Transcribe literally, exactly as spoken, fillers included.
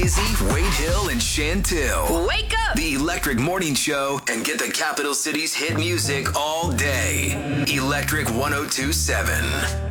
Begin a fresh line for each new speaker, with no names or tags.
Izzy, Wade Hill, and Chantil.
Wake up!
The Electric Morning Show, and get the capital city's hit music all day. Electric one oh two point seven.